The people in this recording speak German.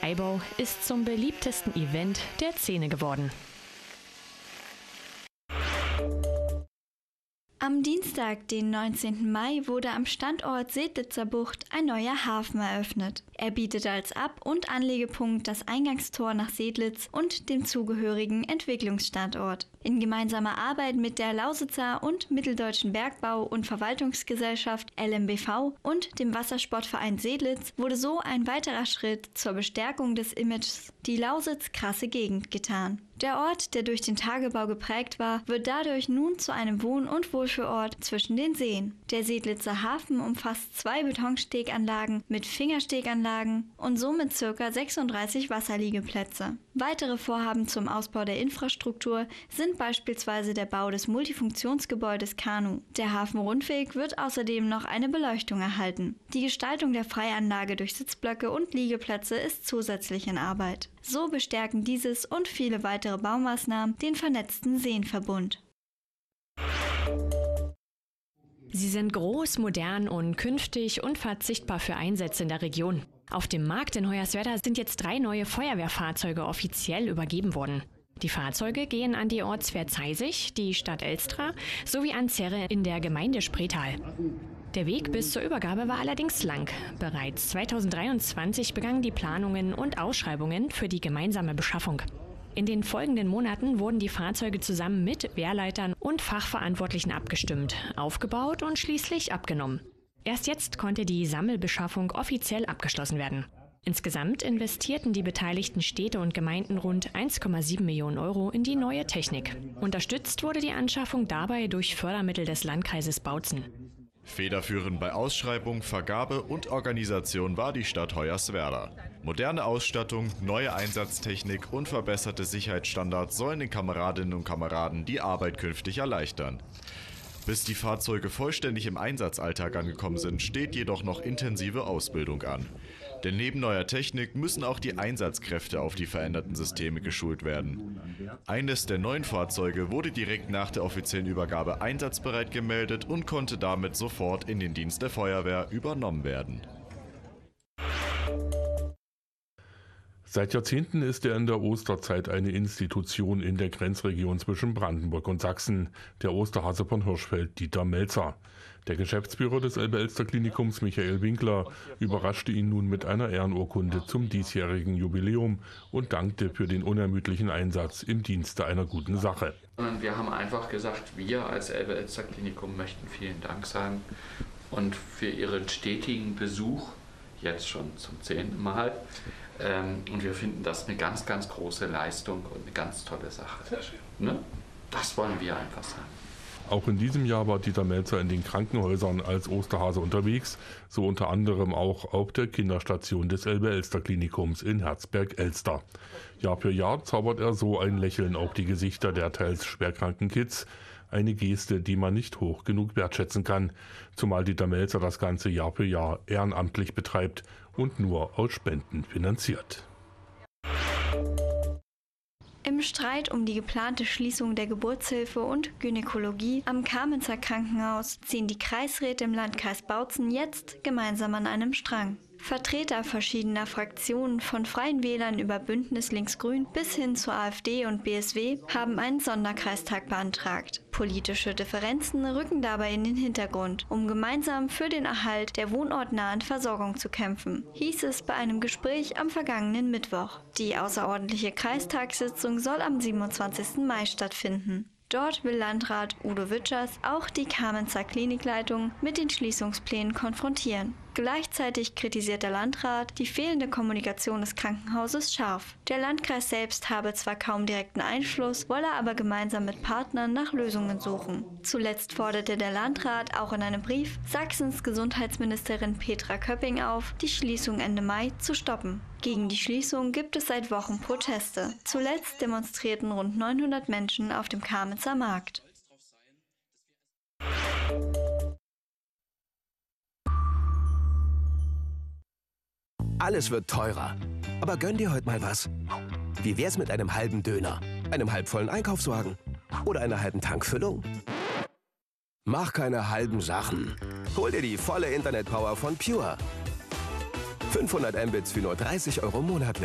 Eibau ist zum beliebtesten Event der Szene geworden. Am Dienstag, den 19. Mai, wurde am Standort Sedlitzer Bucht ein neuer Hafen eröffnet. Er bietet als Ab- und Anlegepunkt das Eingangstor nach Sedlitz und dem zugehörigen Entwicklungsstandort. In gemeinsamer Arbeit mit der Lausitzer und Mitteldeutschen Bergbau- und Verwaltungsgesellschaft LMBV und dem Wassersportverein Sedlitz wurde so ein weiterer Schritt zur Bestärkung des Images die Lausitz krasse Gegend getan. Der Ort, der durch den Tagebau geprägt war, wird dadurch nun zu einem Wohn- und Wohlfühlort zwischen den Seen. Der Sedlitzer Hafen umfasst 2 Betonsteganlagen mit Fingersteganlagen und somit ca. 36 Wasserliegeplätze. Weitere Vorhaben zum Ausbau der Infrastruktur sind beispielsweise der Bau des Multifunktionsgebäudes Kanu. Der Hafenrundweg wird außerdem noch eine Beleuchtung erhalten. Die Gestaltung der Freianlage durch Sitzblöcke und Liegeplätze ist zusätzlich in Arbeit. So bestärken dieses und viele weitere Baumaßnahmen den vernetzten Seenverbund. Sie sind groß, modern und künftig unverzichtbar für Einsätze in der Region. Auf dem Markt in Hoyerswerda sind jetzt 3 neue Feuerwehrfahrzeuge offiziell übergeben worden. Die Fahrzeuge gehen an die Ortswehr Zeisig, die Stadt Elstra sowie an Zerre in der Gemeinde Spreetal. Der Weg bis zur Übergabe war allerdings lang. Bereits 2023 begannen die Planungen und Ausschreibungen für die gemeinsame Beschaffung. In den folgenden Monaten wurden die Fahrzeuge zusammen mit Wehrleitern und Fachverantwortlichen abgestimmt, aufgebaut und schließlich abgenommen. Erst jetzt konnte die Sammelbeschaffung offiziell abgeschlossen werden. Insgesamt investierten die beteiligten Städte und Gemeinden rund 1,7 Millionen Euro in die neue Technik. Unterstützt wurde die Anschaffung dabei durch Fördermittel des Landkreises Bautzen. Federführend bei Ausschreibung, Vergabe und Organisation war die Stadt Hoyerswerda. Moderne Ausstattung, neue Einsatztechnik und verbesserte Sicherheitsstandards sollen den Kameradinnen und Kameraden die Arbeit künftig erleichtern. Bis die Fahrzeuge vollständig im Einsatzalltag angekommen sind, steht jedoch noch intensive Ausbildung an. Denn neben neuer Technik müssen auch die Einsatzkräfte auf die veränderten Systeme geschult werden. Eines der neuen Fahrzeuge wurde direkt nach der offiziellen Übergabe einsatzbereit gemeldet und konnte damit sofort in den Dienst der Feuerwehr übernommen werden. Seit Jahrzehnten ist er in der Osterzeit eine Institution in der Grenzregion zwischen Brandenburg und Sachsen, der Osterhase von Hirschfeld, Dieter Melzer. Der Geschäftsführer des Elbe-Elster-Klinikums, Michael Winkler, überraschte ihn nun mit einer Ehrenurkunde zum diesjährigen Jubiläum und dankte für den unermüdlichen Einsatz im Dienste einer guten Sache. Wir haben einfach gesagt, wir als Elbe-Elster-Klinikum möchten vielen Dank sagen und für Ihren stetigen Besuch, jetzt schon zum 10. Mal. Und wir finden das eine ganz, ganz große Leistung und eine ganz tolle Sache. Sehr schön. Ne? Das wollen wir einfach sagen. Auch in diesem Jahr war Dieter Melzer in den Krankenhäusern als Osterhase unterwegs, so unter anderem auch auf der Kinderstation des Elbe-Elster-Klinikums in Herzberg-Elster. Jahr für Jahr zaubert er so ein Lächeln auf die Gesichter der teils schwerkranken Kids. Eine Geste, die man nicht hoch genug wertschätzen kann, zumal Dieter Melzer das Ganze Jahr für Jahr ehrenamtlich betreibt und nur aus Spenden finanziert. Im Streit um die geplante Schließung der Geburtshilfe und Gynäkologie am Kamenzer Krankenhaus ziehen die Kreisräte im Landkreis Bautzen jetzt gemeinsam an einem Strang. Vertreter verschiedener Fraktionen von Freien Wählern über Bündnis Links-Grün bis hin zur AfD und BSW haben einen Sonderkreistag beantragt. Politische Differenzen rücken dabei in den Hintergrund, um gemeinsam für den Erhalt der wohnortnahen Versorgung zu kämpfen, hieß es bei einem Gespräch am vergangenen Mittwoch. Die außerordentliche Kreistagssitzung soll am 27. Mai stattfinden. Dort will Landrat Udo Witschers auch die Kamenzer Klinikleitung mit den Schließungsplänen konfrontieren. Gleichzeitig kritisiert der Landrat die fehlende Kommunikation des Krankenhauses scharf. Der Landkreis selbst habe zwar kaum direkten Einfluss, wolle aber gemeinsam mit Partnern nach Lösungen suchen. Zuletzt forderte der Landrat auch in einem Brief Sachsens Gesundheitsministerin Petra Köpping auf, die Schließung Ende Mai zu stoppen. Gegen die Schließung gibt es seit Wochen Proteste. Zuletzt demonstrierten rund 900 Menschen auf dem Kamenzer Markt. Alles wird teurer. Aber gönn dir heute mal was. Wie wär's mit einem halben Döner, einem halbvollen Einkaufswagen oder einer halben Tankfüllung? Mach keine halben Sachen. Hol dir die volle Internetpower von Pure. 500 Mbits für nur 30 € monatlich.